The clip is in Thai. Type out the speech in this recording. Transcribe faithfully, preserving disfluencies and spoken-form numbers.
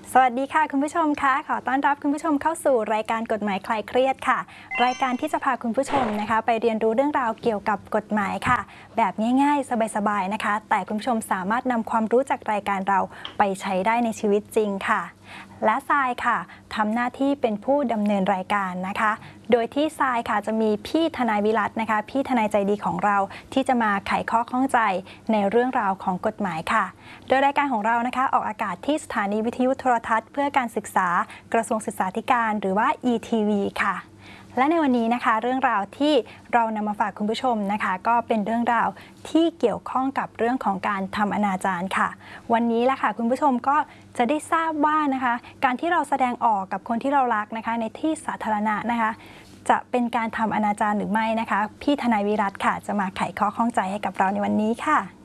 สวัสดีค่ะคุณผู้ชมคะขอต้อนรับคุณผู้ชมเข้าสู่รายการกฎหมายคลายเครียดค่ะรายการที่จะพาคุณผู้ชมนะคะไปเรียนรู้เรื่องราวเกี่ยวกับกฎหมายค่ะแบบง่ายๆสบายๆนะคะแต่คุณผู้ชมสามารถนำความรู้จากรายการเราไปใช้ได้ในชีวิตจริงค่ะและทรายค่ะทำหน้าที่เป็นผู้ดำเนินรายการนะคะโดยที่ทรายค่ะจะมีพี่ทนายวิรัตนะคะพี่ทนายใจดีของเราที่จะมาไขข้อข้องใจในเรื่องราวของกฎหมายค่ะโดยรายการของเรานะคะออกอากาศที่สถานีวิทยุโทรทัศน์เพื่อการศึกษากระทรวงศึกษาธิการหรือว่า อี ที วี ค่ะและในวันนี้นะคะเรื่องราวที่เรานำมาฝากคุณผู้ชมนะคะก็เป็นเรื่องราวที่เกี่ยวข้องกับเรื่องของการทำอนาจารค่ะวันนี้แหละค่ะคุณผู้ชมก็จะได้ทราบว่านะคะการที่เราแสดงออกกับคนที่เรารักนะคะในที่สาธารณะนะคะจะเป็นการทำอนาจารหรือไม่นะคะพี่ทนายวิรัตค่ะจะมาไขข้อข้องใจให้กับเราในวันนี้ค่ะ